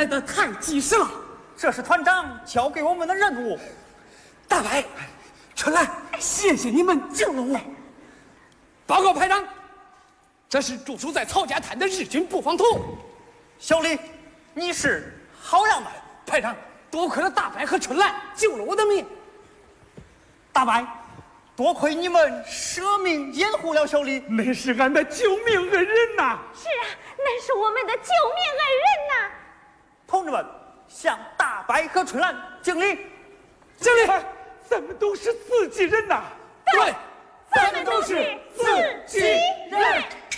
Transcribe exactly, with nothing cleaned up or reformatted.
得太及时了。 这是团长交给我们的任务。 大白、春兰，谢谢你们救了我。 报告排长，这是驻守在曹家滩的日军布防图。 小李，你是好样的。 排长，多亏了大白和春兰救了我的命。 大白，多亏你们舍命掩护了小李。 那是俺的救命恩人呐！ 是啊，那是我们的救命恩人呐！ 同志们，向大白和春兰敬礼！ 敬礼！咱们都是自己人呐！ 对，咱们都是自己人。